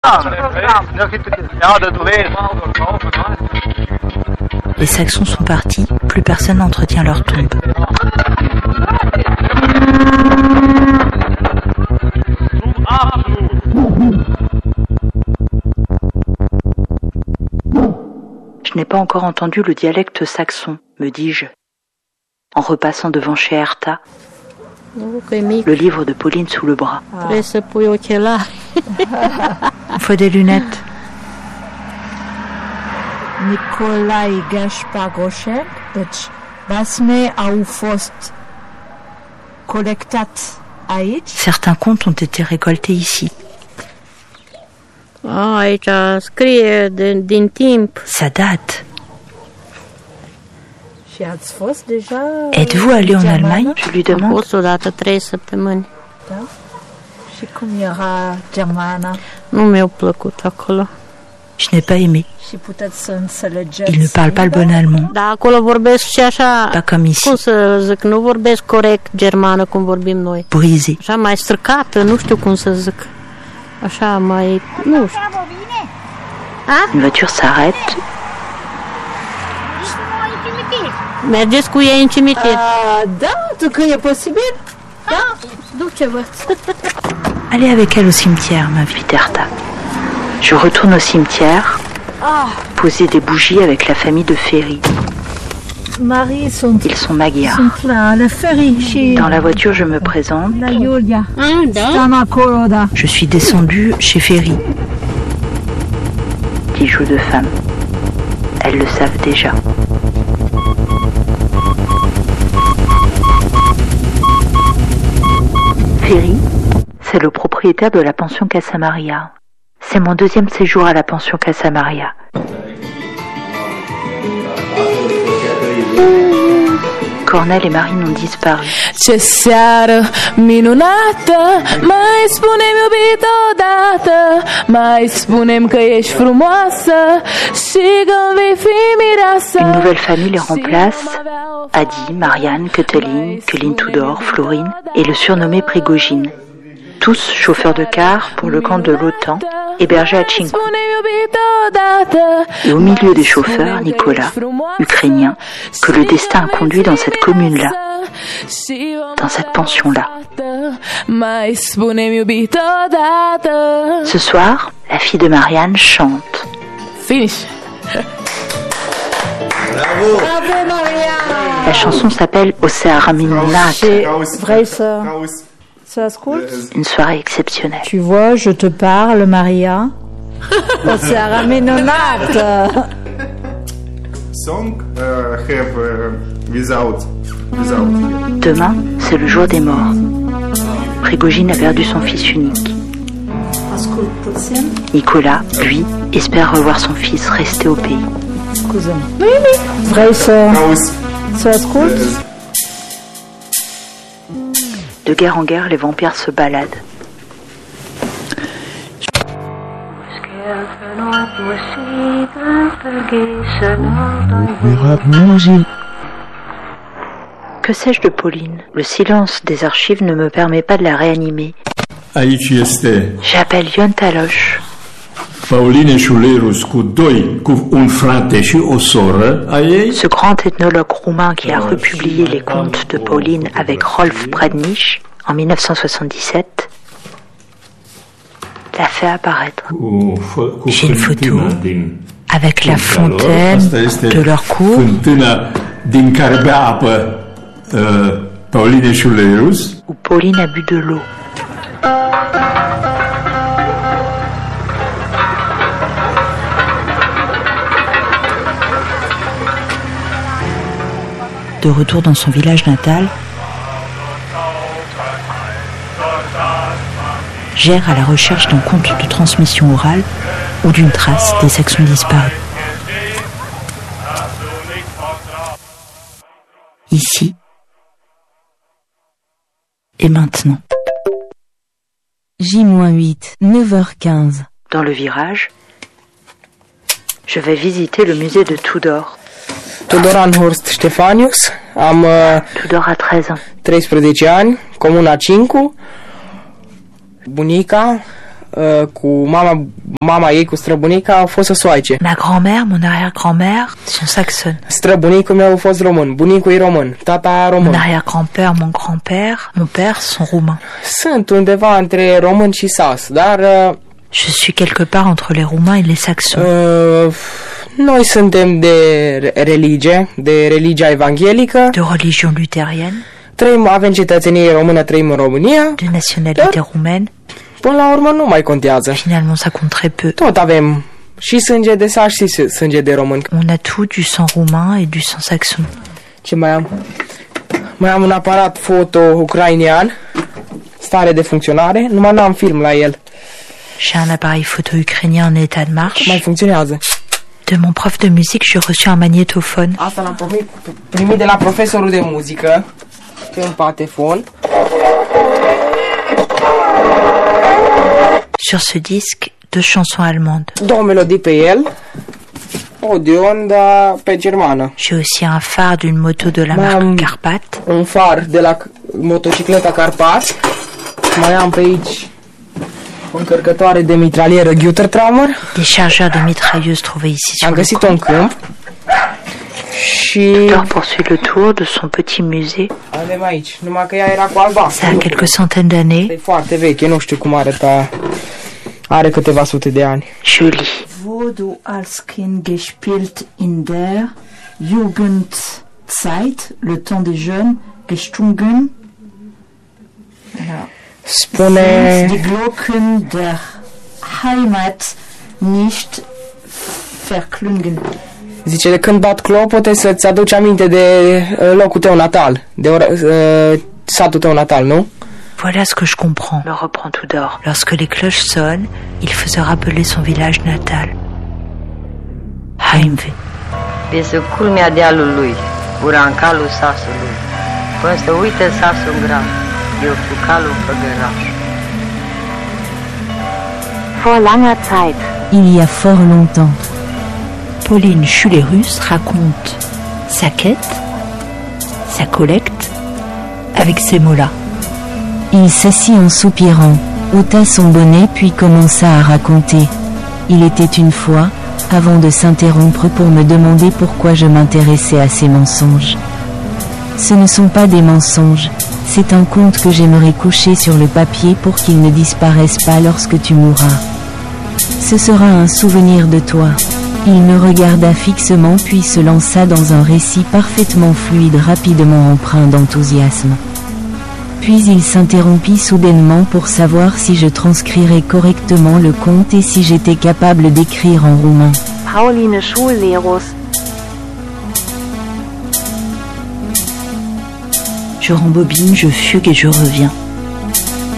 Les Saxons sont partis, plus personne n'entretient leur tombe. Je n'ai pas encore entendu le dialecte saxon, me dis-je, en repassant devant chez Herta, le livre de Pauline sous le bras. Il faut des lunettes. Nicolae Gaspar-Goshen, deci basme au fost colectat aici. Certains contes ont été récoltés ici. Aici scrie din timp. Ça date. Și ați fost deja? Êtes-vous allé en Allemagne? Je lui demande. Am fost odată 3 săptămâni. Da? Și cum era germana? Nu mi-a plăcut acolo. Je n'ai pas aimé. Și puteți să înțelegeți? Il ne parle pas le bon allemand. Da, acolo vorbesc și așa, pas comme ici. Cum să zic, nu vorbesc corect germană cum vorbim noi. Brisé. Așa mai stricată, nu știu cum să zic. Așa mai, nu știu. Une voiture s'arrête. Mergeți cu ei în cimitir. Da, tu că e posibil? Da, duce-vă. Allez avec elle au cimetière, m'invite Herta. Je retourne au cimetière, poser des bougies avec la famille de Ferry. Ils sont magyars. Dans la voiture, je me présente. Je suis descendue chez Ferry. Bijoux de femme. Elles le savent déjà. Ferry, c'est le propriétaire de la pension Casa Maria. C'est mon deuxième séjour à la pension Casa Maria. Cornel et Marine ont disparu. Ce seară minunată, mai spune-mi iubit odată, mai spune-mi că ești frumoasă și că-mi vei fi mireasă. Une nouvelle famille les remplace. Adi, Marianne, Cătăline Tudor, Florine et le surnommé Prigogine. Tous chauffeurs de car pour le camp de l'OTAN, hébergés à Tchinkou. Et au milieu des chauffeurs, Nicolas, ukrainien, que le destin a conduit dans cette commune-là, dans cette pension-là. Ce soir, la fille de Marianne chante. Finish. Bravo, Marianne! La chanson s'appelle O Seara Minunată. Une soirée exceptionnelle. Tu vois, je te parle, Maria. O seara minunată. Song have without. Demain, c'est le jour des morts. Prigogine a perdu son fils unique. Nicolas, lui, espère revoir son fils resté au pays. Vrei să asculti? De guerre en guerre, les vampires se baladent. Que sais-je de Pauline? Le silence des archives ne me permet pas de la réanimer. J'appelle Ion Taloche. Pauline Schulerus cu un frate și o soră a ei. Ce grand ethnologue roumain qui a republié les contes de Pauline avec Rolf Prednich en 1977 l'a fait apparaître. J'ai une photo avec la fontaine de leur cour. Fântâna din care bea apă Pauline Schulerus. Où Pauline a bu de l'eau. De retour dans son village natal, j'erre à la recherche d'un conte de transmission orale ou d'une trace des Saxons disparus. Ici et maintenant. J-8, 9h15. Dans le virage, je vais visiter le musée de Tudor. Tudoran Horst Ștefanius, am Tudor a 13 ans. 13 ani, comuna Cincu. Bunica cu mama ei, cu străbunica, au fost săsoaice. Ma grand-mère, mon arrière-grand-mère sont saxonnes. Străbunicul meu a fost român, bunicul e român, tata român. Mon arrière-grand-père, mon grand-père, mon père sont roumains. Sunt undeva între român și sas, dar... Je suis quelque part entre les roumains et les saxons. Noi suntem de religia evanghelică. De religion luthérienne. Avem cetățenie română, trăim în România. De nationalité roumaine. Până la urmă nu mai contează. Finalement, ça compte très peu. Tot avem și sânge de sas și sânge de român. On a tout, du sang roumain et du sang saxon. Ce mai am? Mai am un aparat foto ucrainean, stare de funcționare, numai n-am film la el. J'ai un appareil photo ukrainien en état de marche. Mai funcționează. De mon prof de musique, j'ai reçu un magnétophone. Asta l-am primit de la profesorul de muzică, pe un patefon. Sur ce disque, 2 chansons allemandes. 2 melodii pe el. Odeon, dar pe germană. J'ai aussi un phare d'une moto de la marque Carpat. Un far de la motocicleta Carpat. Mai am pe aici o încărcătoare de mitralieră Gütertrammer. Des chargeurs de mitrailleuses trouvés ici sur am găsit-o în câmp. Și Victor poursuit le tour de son petit musée. Avem aici, numai că ea era cu albastru. Ça a quelques centaines d'années. E foarte veche, nu știu cum arăta. Are câteva sute de ani. Joli. Wo du als Kind gespielt in der Jugendzeit, le temps des jeunes, gestungen. Spune... Die Glocken der Heimat nicht verklungen. Zice, de când bat clopote să-ți aduci aminte de locul tău natal, de satul tău natal, nu? Voilà ce que je comprends, me reprend Tudor. Lorsque les cloches sonnent, il faut se rappeler son village natal. Heimweh. De sub culmea dealului, urancalul sasului, până să uite sasul grav, eu fucalul făgăraș. Vor langer Zeit. Il y a fort longtemps. Pauline Schulerus raconte sa quête, sa collecte, avec ces mots-là. Il s'assit en soupirant, ôta son bonnet puis commença à raconter. Il était une fois, avant de s'interrompre pour me demander pourquoi je m'intéressais à ces mensonges. Ce ne sont pas des mensonges, c'est un conte que j'aimerais coucher sur le papier pour qu'il ne disparaisse pas lorsque tu mourras. Ce sera un souvenir de toi. Il me regarda fixement puis se lança dans un récit parfaitement fluide, rapidement empreint d'enthousiasme. Puis il s'interrompit soudainement pour savoir si je transcrirais correctement le conte et si j'étais capable d'écrire en roumain. Pauline Schulerus. Je rembobine, je fugue et je reviens.